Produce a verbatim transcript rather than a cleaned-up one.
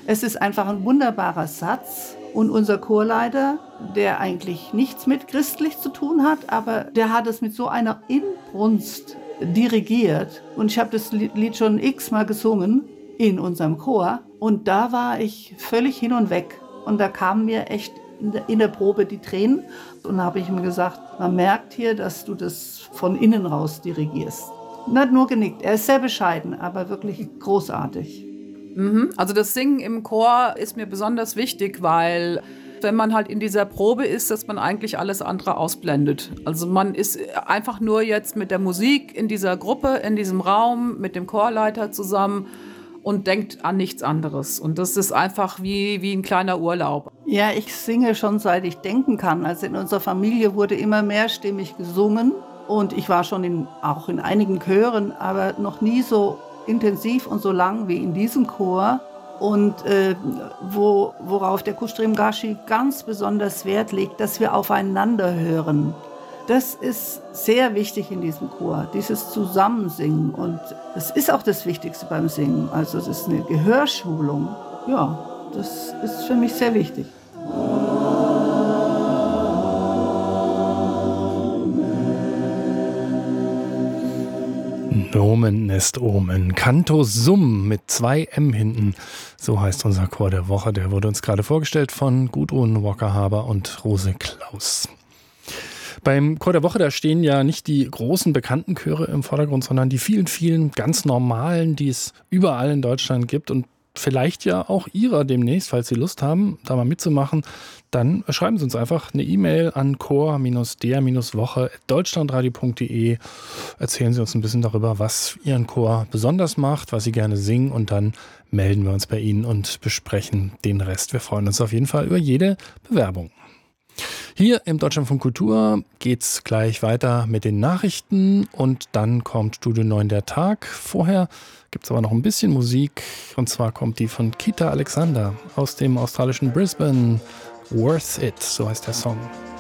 Es ist einfach ein wunderbarer Satz. Und unser Chorleiter, der eigentlich nichts mit christlich zu tun hat, aber der hat es mit so einer Inbrunst dirigiert. Und ich habe das Lied schon x-mal gesungen in unserem Chor. Und da war ich völlig hin und weg. Und da kamen mir echt in der Probe die Tränen. Und da habe ich ihm gesagt, man merkt hier, dass du das von innen raus dirigierst. Und er hat nur genickt. Er ist sehr bescheiden, aber wirklich großartig. Mhm. Also das Singen im Chor ist mir besonders wichtig, weil wenn man halt in dieser Probe ist, dass man eigentlich alles andere ausblendet. Also man ist einfach nur jetzt mit der Musik in dieser Gruppe, in diesem Raum, mit dem Chorleiter zusammen und denkt an nichts anderes. Und das ist einfach wie, wie ein kleiner Urlaub. Ja, ich singe schon seit ich denken kann. Also in unserer Familie wurde immer mehrstimmig gesungen und ich war schon in, auch in einigen Chören, aber noch nie so intensiv und so lang wie in diesem Chor. Und äh, wo, worauf der Kustrim Gashi ganz besonders Wert legt, dass wir aufeinander hören. Das ist sehr wichtig in diesem Chor, dieses Zusammensingen. Und das ist auch das Wichtigste beim Singen. Also es ist eine Gehörschulung. Ja, das ist für mich sehr wichtig. Nomen est Omen. Canto Sum mit zwei M hinten. So heißt unser Chor der Woche. Der wurde uns gerade vorgestellt von Gudrun Walker-Haber und Rose Klaus. Beim Chor der Woche, da stehen ja nicht die großen bekannten Chöre im Vordergrund, sondern die vielen, vielen ganz normalen, die es überall in Deutschland gibt und vielleicht ja auch Ihrer demnächst, falls Sie Lust haben, da mal mitzumachen, dann schreiben Sie uns einfach eine E-Mail an chor der woche at deutschlandradio punkt de. Erzählen Sie uns ein bisschen darüber, was Ihren Chor besonders macht, was Sie gerne singen und dann melden wir uns bei Ihnen und besprechen den Rest. Wir freuen uns auf jeden Fall über jede Bewerbung. Hier im Deutschlandfunk Kultur geht's gleich weiter mit den Nachrichten und dann kommt Studio neun der Tag. Vorher gibt's aber noch ein bisschen Musik und zwar kommt die von Kita Alexander aus dem australischen Brisbane. Worth It, so heißt der Song.